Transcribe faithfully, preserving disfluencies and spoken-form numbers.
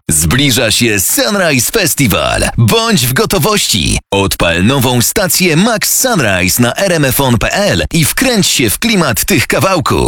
Zbliża się Sunrise Festival. Bądź w gotowości. Odpal nową stację Max Sunrise na r m f on kropka p l i wkręć się w klimat tych kawałków.